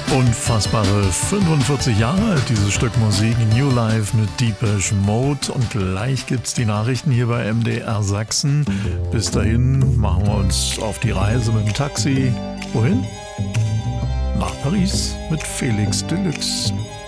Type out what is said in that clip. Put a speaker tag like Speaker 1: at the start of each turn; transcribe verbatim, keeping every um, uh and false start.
Speaker 1: Unfassbare fünfundvierzig Jahre alt, dieses Stück Musik, New Life mit Depeche Mode. Und gleich gibt's die Nachrichten hier bei M D R Sachsen. Bis dahin machen wir uns auf die Reise mit dem Taxi. Wohin? Nach Paris mit Felix Deluxe.